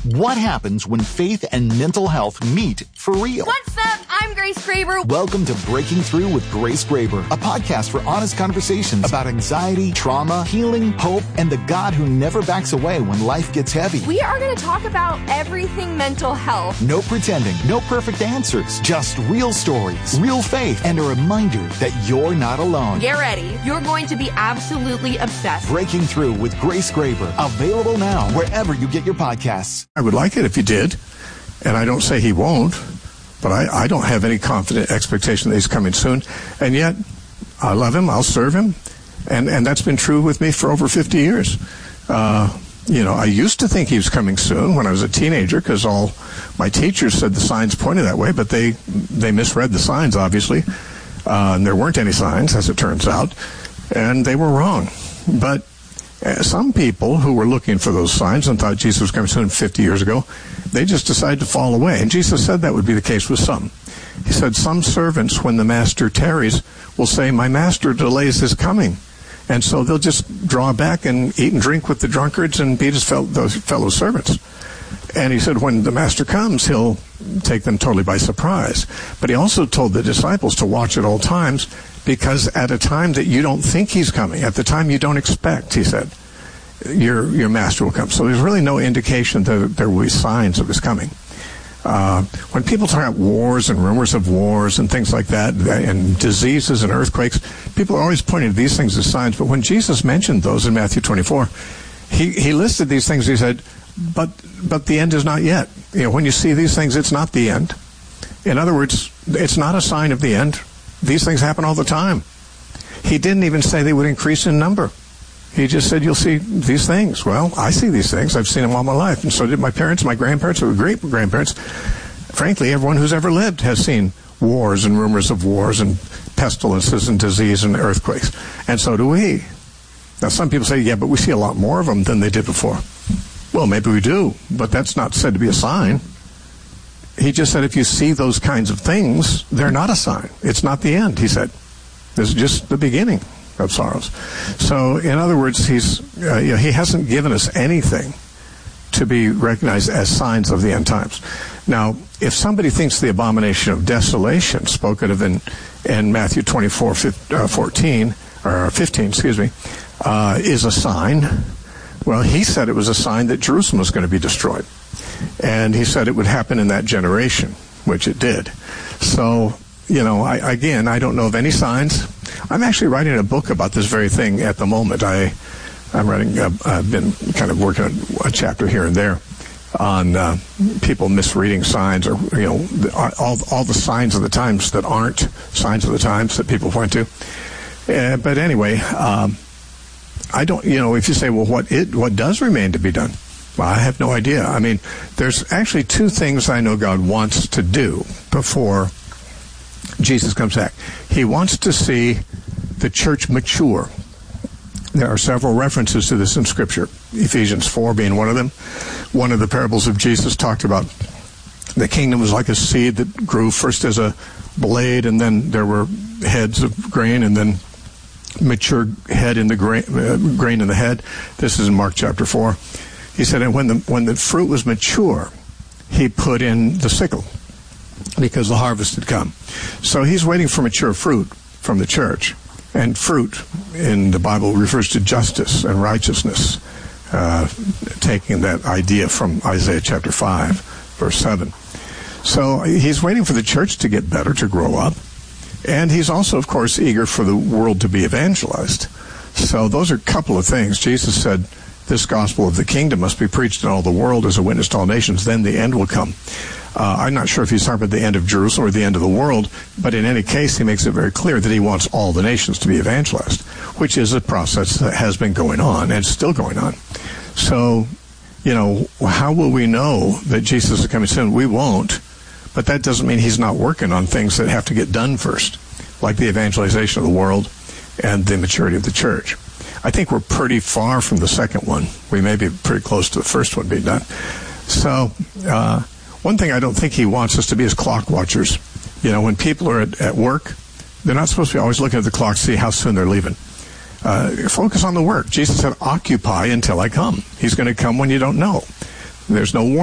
What happens when faith and mental health meet for real? What's up? I'm Grace Graber. Welcome to Breaking Through with Grace Graber, a podcast for honest conversations about anxiety, trauma, healing, hope, and the God who never backs away when life gets heavy. We are going to talk about everything mental health. No pretending, no perfect answers, just real stories, real faith, and a reminder that you're not alone. Get ready. You're going to be absolutely obsessed. Breaking Through with Grace Graber, available now wherever you get your podcasts. I would like it if he did, and I don't say he won't, but I don't have any confident expectation that he's coming soon, and yet I love him, I'll serve him, and that's been true with me for over 50 years. I used to think he was coming soon when I was a teenager because all my teachers said the signs pointed that way, but they misread the signs, obviously, and there weren't any signs, as it turns out, and they were wrong. But some people who were looking for those signs and thought Jesus was coming soon 50 years ago, they just decided to fall away. And Jesus said that would be the case with some. He said, some servants, when the master tarries, will say, my master delays his coming. And so they'll just draw back and eat and drink with the drunkards and beat his fellow servants. And he said, when the master comes, he'll take them totally by surprise. But he also told the disciples to watch at all times, because at a time that you don't think he's coming, at the time you don't expect, he said, your master will come. So there's really no indication that there will be signs of his coming. When people talk about wars and rumors of wars and things like that, and diseases and earthquakes, people are always pointing to these things as signs. But when Jesus mentioned those in Matthew 24, he listed these things. He said, but the end is not yet. When you see these things, it's not the end. In other words, it's not a sign of the end. These things happen all the time. He didn't even say they would increase in number. He just said, you'll see these things. Well, I see these things. I've seen them all my life. And so did my parents, my grandparents, or great-grandparents. Frankly, everyone who's ever lived has seen wars and rumors of wars and pestilences and disease and earthquakes. And so do we. Now, some people say, yeah, but we see a lot more of them than they did before. Well, maybe we do, but that's not said to be a sign. He just said if you see those kinds of things, they're not a sign. It's not the end, he said. This is just the beginning of sorrows. So, in other words, he hasn't given us anything to be recognized as signs of the end times. Now, if somebody thinks the abomination of desolation, spoken of in Matthew 24:15, or 15, is a sign, well, he said it was a sign that Jerusalem was going to be destroyed. And he said it would happen in that generation, which it did. So, I don't know of any signs. I'm actually writing a book about this very thing at the moment. I've been kind of working on a chapter here and there on people misreading signs, or, all the signs of the times that aren't signs of the times that people point to. But anyway, I don't, if you say, well, what does remain to be done? Well, I have no idea. I mean, there's actually two things I know God wants to do before Jesus comes back. He wants to see the church mature. There are several references to this in Scripture, Ephesians 4 being one of them. One of the parables of Jesus talked about the kingdom was like a seed that grew first as a blade, and then there were heads of grain, and then mature head in the grain in the head. This is in Mark chapter 4. He said, and when the fruit was mature, he put in the sickle, because the harvest had come. So he's waiting for mature fruit from the church. And fruit in the Bible refers to justice and righteousness, taking that idea from Isaiah chapter 5, verse 7. So he's waiting for the church to get better, to grow up. And he's also, of course, eager for the world to be evangelized. So those are a couple of things. Jesus said, this gospel of the kingdom must be preached in all the world as a witness to all nations, then the end will come. I'm not sure if he's talking about the end of Jerusalem or the end of the world, but in any case, he makes it very clear that he wants all the nations to be evangelized, which is a process that has been going on and still going on. So, how will we know that Jesus is coming soon? We won't, but that doesn't mean he's not working on things that have to get done first, like the evangelization of the world and the maturity of the church. I think we're pretty far from the second one. We may be pretty close to the first one being done. So, one thing I don't think he wants us to be is clock watchers. When people are at work, they're not supposed to be always looking at the clock to see how soon they're leaving. Focus on the work. Jesus said, occupy until I come. He's going to come when you don't know. There's no warning.